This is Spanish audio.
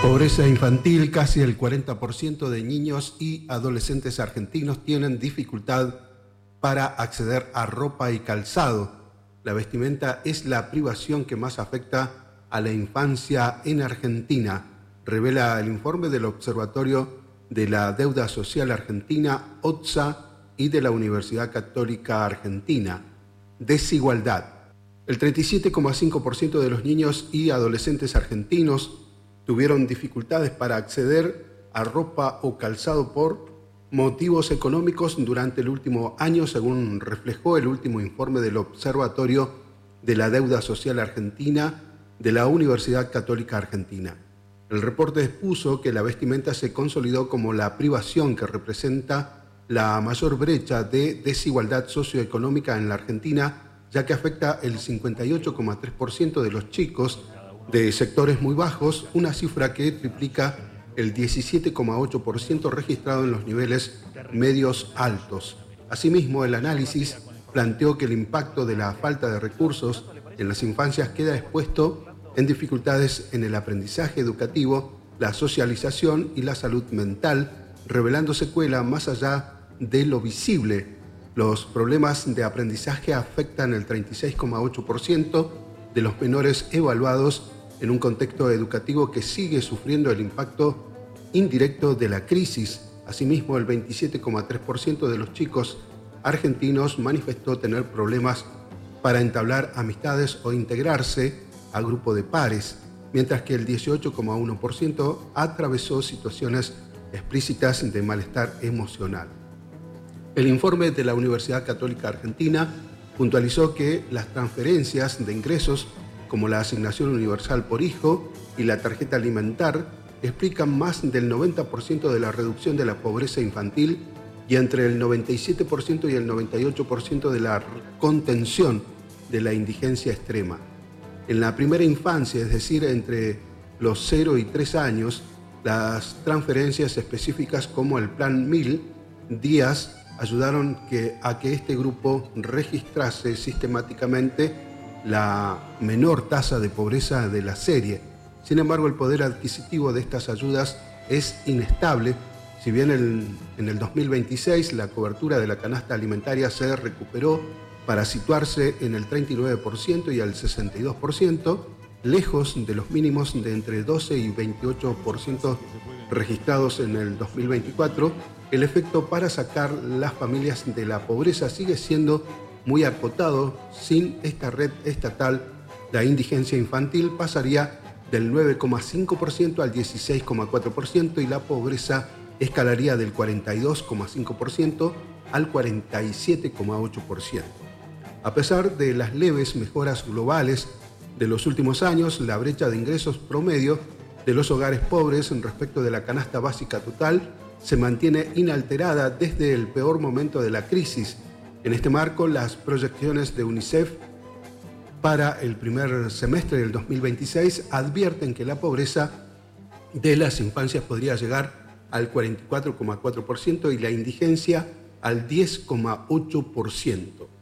Pobreza infantil. Casi el 40% de niños y adolescentes argentinos tienen dificultad para acceder a ropa y calzado. La vestimenta es la privación que más afecta a la infancia en Argentina, revela el informe del Observatorio de la Deuda Social Argentina, ODSA, y de la Universidad Católica Argentina. Desigualdad. El 37,5% de los niños y adolescentes argentinos tuvieron dificultades para acceder a ropa o calzado por motivos económicos durante el último año, según reflejó el último informe del Observatorio de la Deuda Social Argentina de la Universidad Católica Argentina. El reporte expuso que la vestimenta se consolidó como la privación que representa la mayor brecha de desigualdad socioeconómica en la Argentina, ya que afecta el 58,3% de los chicos de sectores muy bajos, una cifra que triplica el 17,8% registrado en los niveles medios altos. Asimismo, el análisis planteó que el impacto de la falta de recursos en las infancias queda expuesto en dificultades en el aprendizaje educativo, la socialización y la salud mental, revelando secuela más allá de lo visible. Los problemas de aprendizaje afectan el 36,8% de los menores evaluados en un contexto educativo que sigue sufriendo el impacto indirecto de la crisis. Asimismo, el 27,3% de los chicos argentinos manifestó tener problemas para entablar amistades o integrarse a grupo de pares, mientras que el 18,1% atravesó situaciones explícitas de malestar emocional. El informe de la Universidad Católica Argentina puntualizó que las transferencias de ingresos como la asignación universal por hijo y la tarjeta alimentar, explican más del 90% de la reducción de la pobreza infantil y entre el 97% y el 98% de la contención de la indigencia extrema. En la primera infancia, es decir, entre los 0 y 3 años, las transferencias específicas como el Plan 1000 días ayudaron a que este grupo registrase sistemáticamente la menor tasa de pobreza de la serie. Sin embargo, el poder adquisitivo de estas ayudas es inestable. Si bien en el 2026 la cobertura de la canasta alimentaria se recuperó para situarse en el 39% y el 62%, lejos de los mínimos de entre 12 y 28% registrados en el 2024, el efecto para sacar las familias de la pobreza sigue siendo muy acotado. Sin esta red estatal, la indigencia infantil pasaría del 9,5% al 16,4% y la pobreza escalaría del 42,5% al 47,8%. A pesar de las leves mejoras globales de los últimos años, la brecha de ingresos promedio de los hogares pobres respecto de la canasta básica total se mantiene inalterada desde el peor momento de la crisis. En este marco, las proyecciones de UNICEF para el primer semestre del 2026 advierten que la pobreza de las infancias podría llegar al 44,4% y la indigencia al 10,8%.